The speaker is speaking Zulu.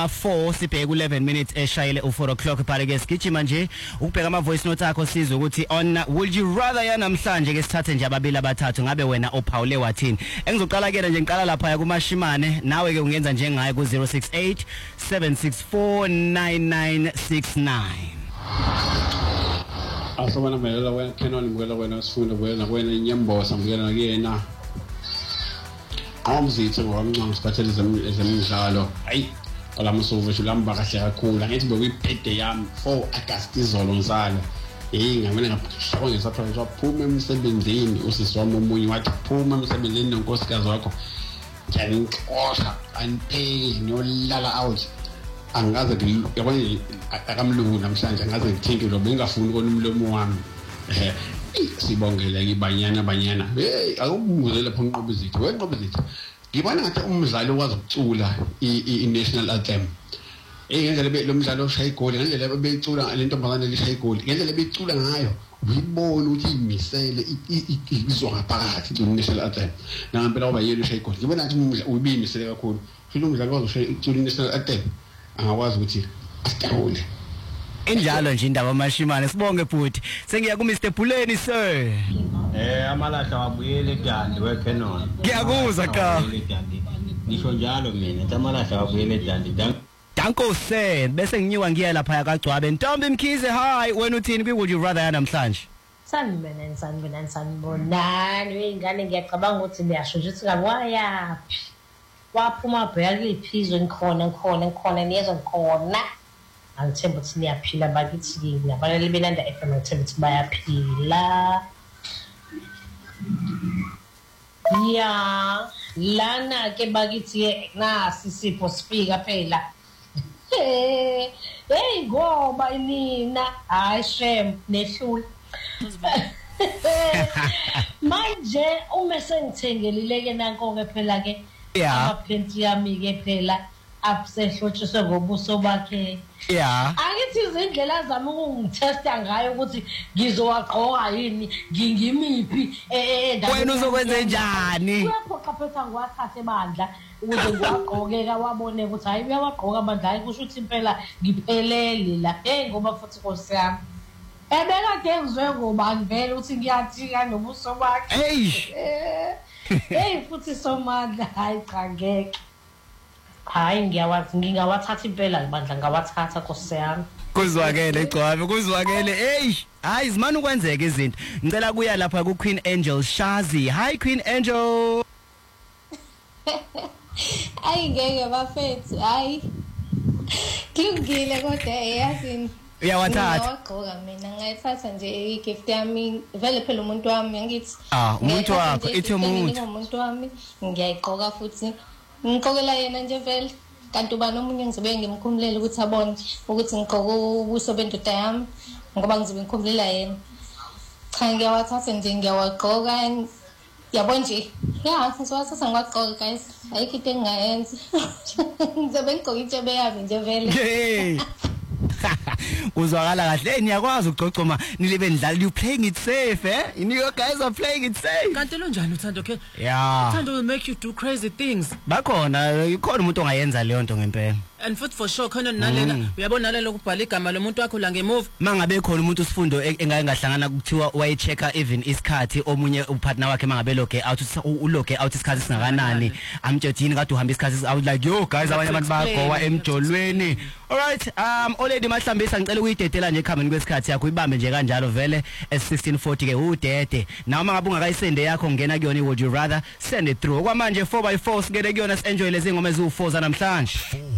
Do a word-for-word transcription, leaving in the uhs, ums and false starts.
ka four sibheka eleven minutes eshayile u four o'clock phale ke sigijima nje ukubheka ama voice notes akho sizwe ukuthi on would you rather yanamhlanje ke sithathe nje ababili abathathu ngabe wena ophawule wathini. Engizoqala ke nje ngiqala lapha ya kumashimane nawe ke ungenza njengaye ku zero six eight seven six four nine nine six nine. Asabana melela wena Kenon ngwela wena sifunda wena wena inyambosa ngiyena kuyena. Awumzithe ngomncane siphathele ezemidlalo. Hayi olamusuku shulamba kahle kakhulu. Angithi bekuyiphethe yami four August izolo ngizalo. Eh ngamele ngaphushonge saphela waphuma emsebenzini usisi wami omunye wathi phuma emsebenzini nonkosikazi wakho. Ngiyanikosha aniphe ngiyolala out. Angaze ngiyabona akamlungu namhlanje angaze ngithinke lo bengafuni ukona umlomo wami. Eh sibongela ibanyana banyana. Hey akubuze lapha unqobo izithu wenqobo izithu. Ngibona ngathi umdlalo okwazi ukucula i national anthem. Eh ngendlela lo mdlalo oshaya igoli ngendlela beyicula le ntombazane lishaya igoli ngendlela beyicula ngayo uyibona ukuthi imisele izwa ngaphakathi i national anthem. Nangempela ngoba yena ushaya igoli ngibona ngathi ubimisele kakhulu. Phela umdlalo okwazi ushaya icula i national anthem angakwazi ukuthi asitawule. Injalo nje indaba amashimane sibonge futhi sengiya ku Mister Phuleni sir. Eh amalahla wabuyele eDandi weKenon. Ngiyakuzwa ka. Nisho njalo mina ukuthi amalahla wabuyele eDandi. Danko sir bese nginyuka ngiya lapha yakagcwabe Ntombi Mkhize hi wena uthini kwi would you rather yanamhlanje? Sanibona sanibona sanibonani weingane ngiyacabanga ukuthi niyasho ukuthi ngawaya. Waphuma bheka liphizwe ngikhona ngikhona ngikhona niyezwa ngikhona. Angithemba ukuthi niyaphila bakithi nabalali belanda F M ngithemba ukuthi bayaphila. Ya lana ke bakithi nasi sipho sifika phela. Eh hey ngoba inina hayi shem nehlula. Manje uma sengithengelile ke nanko ke phela ke amaphenti yami ke phela absehlotshiswe ngobuso bakhe. Yeah. Angithi izindlela zami ukungitesta ngayo ukuthi ngizowaqoka yini ngingimiphi eh wena uzokwenza njani? Uyaphoqa phetha ngwathathe bandla ukuze ngiwaqoke wabone ukuthi hayi uyawaqoka bandla hayi kusho ukuthi impela ngiphelele la eh ngoba futhi Nkosi yami ebeka ke ngizwe ngoba ngivela ukuthi ngiyathika nobuso bakhe. Hey. Hey futhi somandla hayi cha ngeke. Hayi ngiyawathi ngingawathatha impela libandla ngawathatha Nkosi yami. Kuzwakele egcwabe kuzwakele hey hayi izimani ukwenzeka izinto ngicela kuya lapha ku Queen Angel Shazi. Hi Queen Angel. Ayi ngeke bafethu hayi ngingile kodwa eyazini uyawathatha ngiyaqoka mina ngayithatha nje igift yami vele phela umuntu wami ngithi ah umuntu wakho ithi umuntu umuntu wami ngiyayiqoka futhi ngiqokela yena nje vele kanti uba nomunye ngizobe ngimkhumbulela ukuthi abone ukuthi ngiqoka ubuso bendoda yami ngoba ngizobe ngikhumbula yena. Cha ngiyawathatha nje ngiyawaqoka yabo nje ya ngizowathatha ngiwaqoka guys ayikho into engayenza ngizobe ngigqoka itshebe yami nje vele. Uzwakala kahle niyakwazi ukugcogcoma nilibe nidlala you playing it safe eh you guys are playing it safe. Kanti lo njani uthando ke? Yeah. Uthando will make you do crazy things. Bakhona ikhona umuntu ongayenza leyo nto ngempela. And futhi for sure khona nalena uyabona nalelo kubhala igama lomuntu wakho la ngemuva. Mangabe khona umuntu usifundo engake ngahlangana kuthiwa wayechecker even isikhathi omunye upartner wakhe mangabe logge out ulogge out isikhathi singakanani amtshethini kade uhamba isikhathi out like yo guys abanye abantu bayagowa emjolweni. Alright um already mahlambisa ngicela ukuyidedela nje ekhambeni kwesikhathi yakho ibambe nje kanjalo vele S sixteen forty ke udede nawe mangabe ungakayisende yakho ngena kuyona would you rather send it through kwamanje four by four singene kuyona si enjoy lezi ngoma eziwu four zanamhlanje.